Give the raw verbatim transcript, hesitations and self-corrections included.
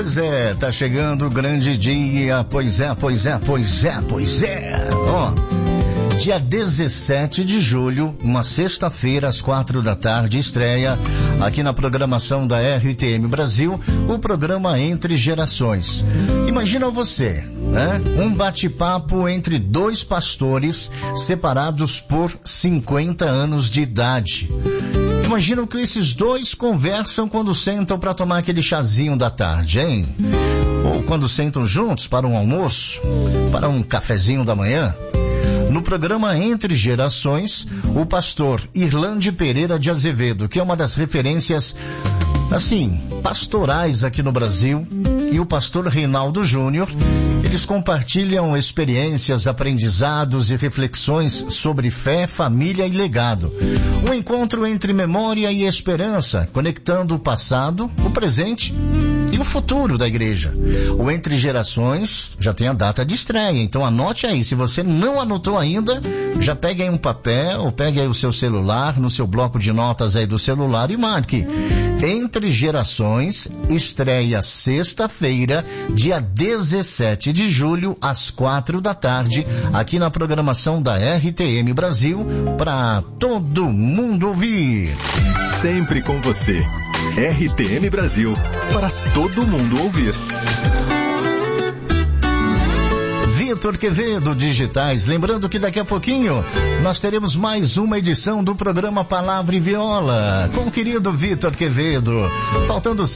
Pois é, tá chegando o grande dia, pois é, pois é, pois é, pois é. Ó, dia dezessete de julho, uma sexta-feira, às quatro da tarde, estreia aqui na programação da R T M Brasil, o programa Entre Gerações. Imagina você, né? Um bate-papo entre dois pastores separados por cinquenta anos de idade. Imagina o que esses dois conversam quando sentam para tomar aquele chazinho da tarde, hein? Ou quando sentam juntos para um almoço, para um cafezinho da manhã. No programa Entre Gerações, o pastor Irlande Pereira de Azevedo, que é uma das referências, assim, pastorais aqui no Brasil, e o pastor Reinaldo Júnior, eles compartilham experiências, aprendizados e reflexões sobre fé, família e legado. Um encontro entre memória e esperança, conectando o passado, o presente e o futuro da igreja. O Entre Gerações já tem a data de estreia, então anote aí. Se você não anotou ainda, já pegue aí um papel ou pegue aí o seu celular, no seu bloco de notas aí do celular e marque. Entre Gerações, estreia sexta-feira, dia dezessete de julho, às quatro da tarde, aqui na programação da R T M Brasil, para todo mundo ouvir. Sempre com você. R T M Brasil, para todo mundo ouvir. Vitor Quevedo Digitais, lembrando que daqui a pouquinho nós teremos mais uma edição do programa Palavra e Viola com o querido Vitor Quevedo. Faltando